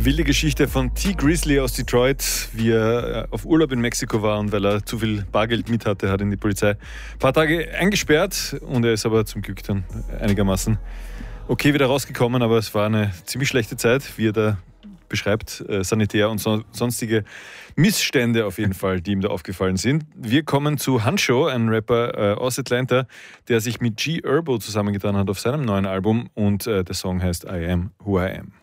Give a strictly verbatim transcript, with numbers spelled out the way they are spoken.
Wilde Geschichte von T. Grizzly aus Detroit, wie er auf Urlaub in Mexiko war und weil er zu viel Bargeld mit hatte, hat ihn die Polizei ein paar Tage eingesperrt und er ist aber zum Glück dann einigermaßen okay wieder rausgekommen, aber es war eine ziemlich schlechte Zeit, wie er da beschreibt, äh, sanitär und so, sonstige Missstände auf jeden Fall, die ihm da aufgefallen sind. Wir kommen zu Hancho, ein Rapper äh, aus Atlanta, der sich mit G Herbo zusammengetan hat auf seinem neuen Album und äh, der Song heißt I Am Who I Am.